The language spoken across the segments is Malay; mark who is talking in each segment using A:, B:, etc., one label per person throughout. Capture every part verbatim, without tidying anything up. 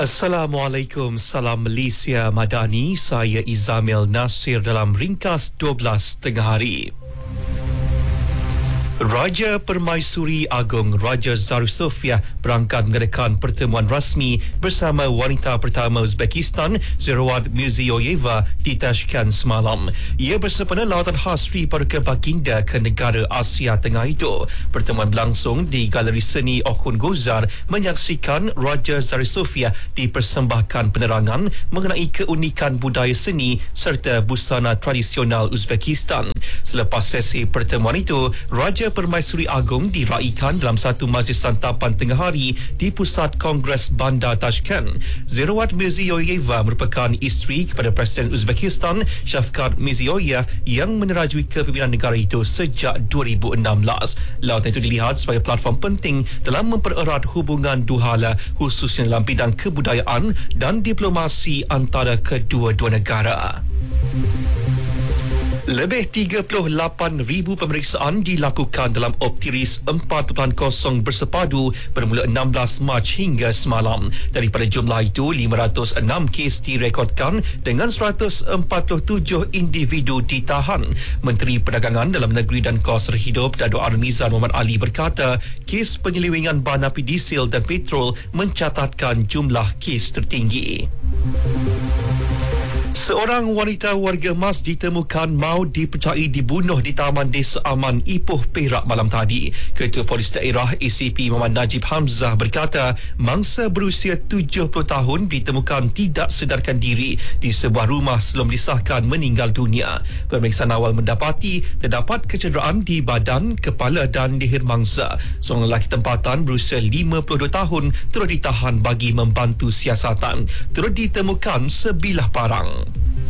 A: Assalamualaikum, salam Malaysia Madani. Saya Izamil Nasir dalam ringkas dua belas tengah hari. Raja Permaisuri Agong Raja Zarif Sofia berangkat mengadakan pertemuan rasmi bersama wanita pertama Uzbekistan Zerawat Mirziyoyeva di Tashkent semalam. Ia bersempena lawatan khas Sri Paduka Baginda ke negara Asia Tengah itu. Pertemuan berlangsung di Galeri Seni Okhun Gozar menyaksikan Raja Zarif Sofia dipersembahkan penerangan mengenai keunikan budaya seni serta busana tradisional Uzbekistan. Selepas sesi pertemuan itu, Raja Permaisuri Agong diraikan dalam satu majlis santapan tengah hari di Pusat Kongres Bandar Tashkent. Zerawat Mirziyoyeva merupakan isteri kepada Presiden Uzbekistan Shavkat Mirziyoyev yang menerajui kepimpinan negara itu sejak dua ribu enam belas. Lawatan itu dilihat sebagai platform penting dalam mempererat hubungan dua hala, khususnya dalam bidang kebudayaan dan diplomasi antara kedua-dua negara. Lebih tiga puluh lapan ribu pemeriksaan dilakukan dalam Optiris empat titik kosong bersepadu bermula enam belas Mac hingga semalam. Daripada jumlah itu, lima ratus enam kes direkodkan dengan seratus empat puluh tujuh individu ditahan. Menteri Perdagangan Dalam Negeri dan Kos Hidup Datuk Armizan Muhammad Ali berkata, kes penyelewengan bahan api diesel dan petrol mencatatkan jumlah kes tertinggi. Seorang wanita warga Mas ditemukan maut dipercayai dibunuh di Taman Desa Aman, Ipoh, Perak malam tadi. Ketua Polis Daerah A C P Muhammad Najib Hamzah berkata, mangsa berusia tujuh puluh tahun ditemukan tidak sedarkan diri di sebuah rumah sebelum disahkan meninggal dunia. Pemeriksaan awal mendapati terdapat kecederaan di badan, kepala dan leher mangsa. Seorang lelaki tempatan berusia lima puluh dua tahun turut ditahan bagi membantu siasatan. Turut ditemukan sebilah parang.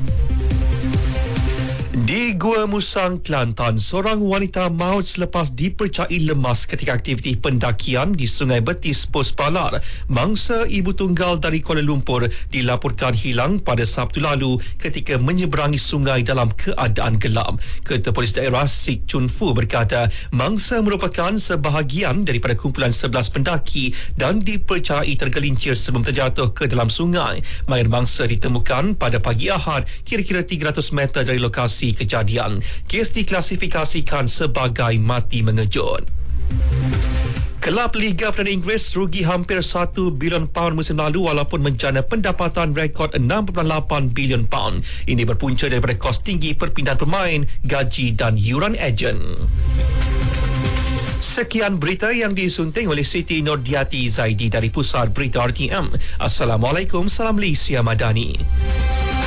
A: Di Gua Musang, Kelantan, seorang wanita maut selepas dipercayai lemas ketika aktiviti pendakian di Sungai Betis, Pos Palar. Mangsa ibu tunggal dari Kuala Lumpur dilaporkan hilang pada Sabtu lalu ketika menyeberangi sungai dalam keadaan gelap. Ketua Polis Daerah Sik Chun Fu berkata, mangsa merupakan sebahagian daripada kumpulan sebelas pendaki dan dipercayai tergelincir sebelum terjatuh ke dalam sungai. Mayat mangsa ditemukan pada pagi Ahad kira-kira tiga ratus meter dari lokasi kejadian. Kes diklasifikasikan sebagai mati mengejut. Kelab Liga Perdana Inggeris rugi hampir satu bilion pound musim lalu walaupun menjana pendapatan rekod enam perpuluhan lapan bilion pound. Ini berpunca daripada kos tinggi perpindahan pemain, gaji dan yuran ejen. Sekian berita yang disunting oleh Siti Nordiati Zaidi dari Pusat Berita R T M. Assalamualaikum, salam Malaysia Madani.